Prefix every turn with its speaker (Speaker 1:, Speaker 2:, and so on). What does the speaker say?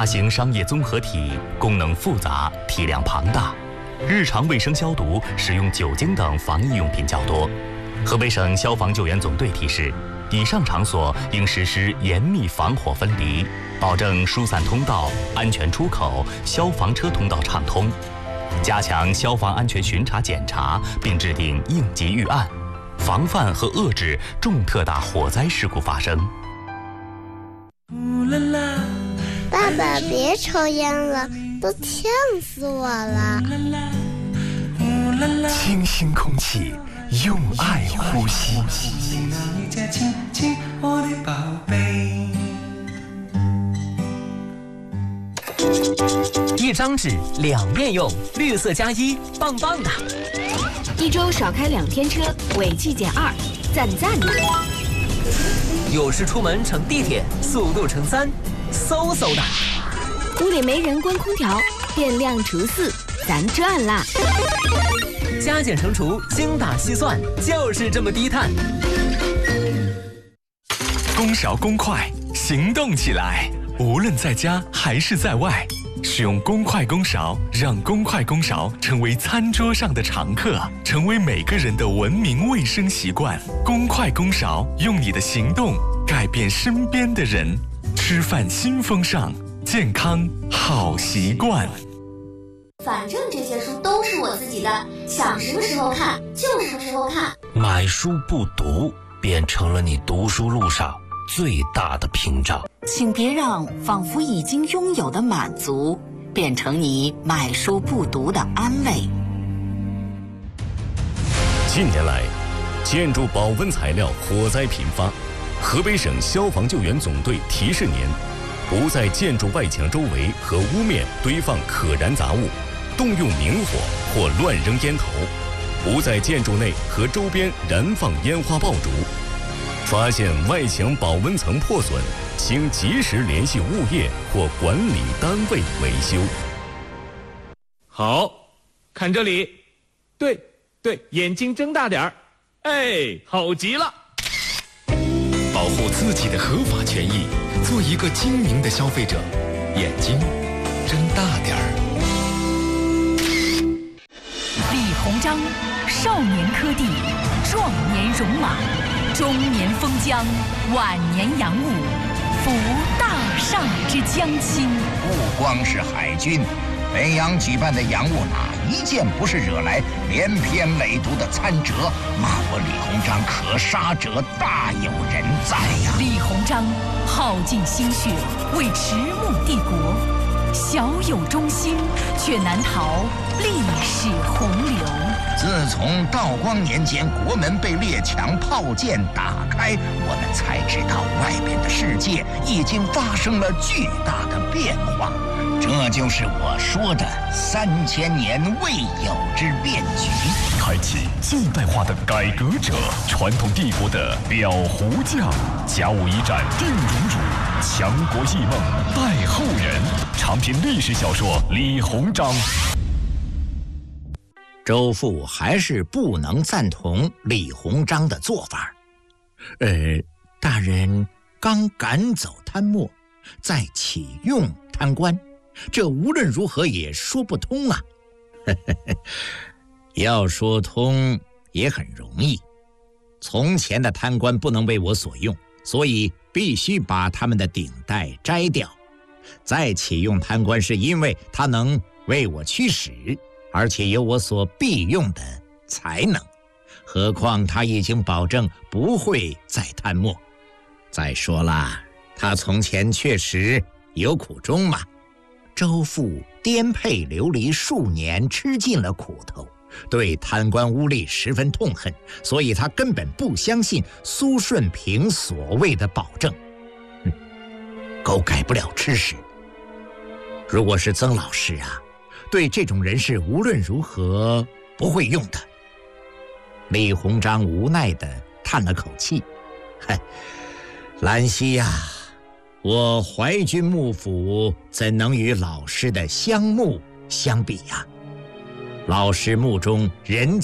Speaker 1: 大型商业综合体，功能复杂，体量庞大，日常卫生消毒使用酒精等防疫用品较多。河北省消防救援总队提示，以上场所应实施严密防火分离，保证疏散通道、安全出口、消防车通道畅通，加强消防安全巡查检查，并制定应急预案，防范和遏制重特大火灾事故发生。
Speaker 2: 爸爸，别抽烟了，都呛死我了。
Speaker 3: 清新空气，用爱呼吸。
Speaker 4: 一张纸两面用，绿色加一，棒棒的。
Speaker 5: 一周少开2天车，违纪减2，赞赞的。
Speaker 4: 有事出门乘地铁，速度乘3，嗖嗖的。
Speaker 5: 屋里没人关空调，电量除4，咱赚啦。
Speaker 4: 加减乘除，精打细算，就是这么低碳。
Speaker 3: 公勺公筷，行动起来！无论在家还是在外，使用公筷公勺，让公筷公勺成为餐桌上的常客，成为每个人的文明卫生习惯。公筷公勺，用你的行动改变身边的人。吃饭新风尚，健康好习惯。
Speaker 6: 反正这些书都是我自己的，想什么时候看就什么时候看。
Speaker 7: 买书不读，变成了你读书路上最大的屏障。
Speaker 8: 请别让仿佛已经拥有的满足，变成你买书不读的安慰。
Speaker 9: 近年来，建筑保温材料火灾频发，河北省消防救援总队提示您：不在建筑外墙周围和屋面堆放可燃杂物，动用明火或乱扔烟头，不在建筑内和周边燃放烟花爆竹。发现外墙保温层破损，请及时联系物业或管理单位维修。
Speaker 10: 好，看这里，对，眼睛睁大点儿，哎，好极了！
Speaker 3: 保护自己的合法权益，做一个精明的消费者，眼睛睁大点儿。
Speaker 11: 李鸿章，少年科第，壮年戎马，中年封疆，晚年洋务，服大厦之将倾。
Speaker 12: 不光是海军，北洋举办的洋务哪一件不是惹来连篇累牍的参折？骂我李鸿章可杀者大有人在呀！
Speaker 11: 李鸿章耗尽心血为迟暮帝国，小有忠心，却难逃历史洪流。
Speaker 12: 自从道光年间国门被列强炮舰打开，我们才知道外边的世界已经发生了巨大的变化。这就是我说的3000年未有之变局，
Speaker 3: 开启近代化的改革者，传统帝国的裱糊匠，甲午一战定荣辱，强国异梦待后人。长篇历史小说《李鸿章》。
Speaker 12: 周父还是不能赞同李鸿章的做法。大人刚赶走贪墨，再启用贪官，这无论如何也说不通啊。要说通也很容易，从前的贪官不能为我所用，所以必须把他们的顶戴摘掉。再启用贪官是因为他能为我驱使，而且有我所必用的才能，何况他已经保证不会再贪墨。再说了，他从前确实有苦衷嘛。周父颠沛流离数年，吃尽了苦头，对贪官污吏十分痛恨，所以他根本不相信苏顺平所谓的保证。狗改不了吃屎。如果是曾老师啊，对这种人是无论如何不会用的。李鸿章无奈地叹了口气，兰溪呀，我淮军幕府怎能与老师的湘幕相比呀？老师幕中人